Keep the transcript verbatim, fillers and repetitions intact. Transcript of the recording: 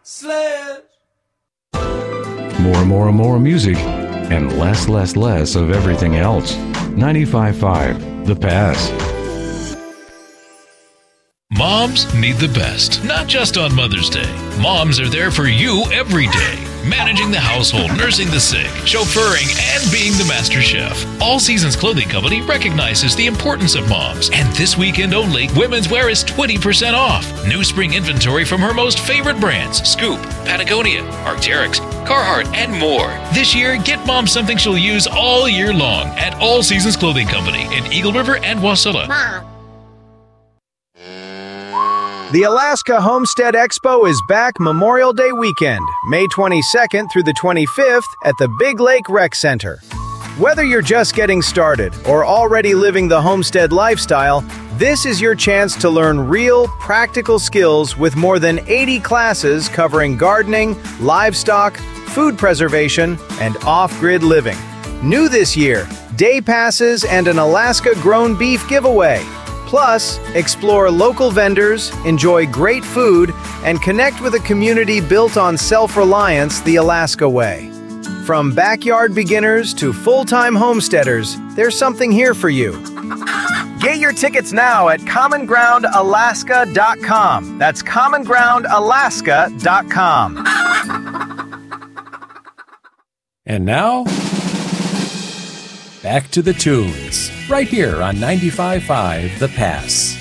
Slash. More and more and more music, and less, less, less of everything else. ninety-five point five, The Pass. Moms need the best, not just on Mother's Day. Moms are there for you every day. Managing the household, nursing the sick, chauffeuring, and being the master chef. All Seasons Clothing Company recognizes the importance of moms. And this weekend only, women's wear is twenty percent off. New spring inventory from her most favorite brands, Scoop, Patagonia, Arc'teryx, Carhartt, and more. This year, get mom something she'll use all year long at All Seasons Clothing Company in Eagle River and Wasilla. Mom. The Alaska Homestead Expo is back Memorial Day weekend, May twenty-second through the twenty-fifth at the Big Lake Rec Center. Whether you're just getting started or already living the homestead lifestyle, this is your chance to learn real, practical skills with more than eighty classes covering gardening, livestock, food preservation, and off-grid living. New this year, day passes and an Alaska-grown beef giveaway. Plus, explore local vendors, enjoy great food, and connect with a community built on self-reliance the Alaska way. From backyard beginners to full-time homesteaders, there's something here for you. Get your tickets now at common ground alaska dot com. That's common ground alaska dot com. And now, back to the tunes, right here on ninety-five point five The Pass.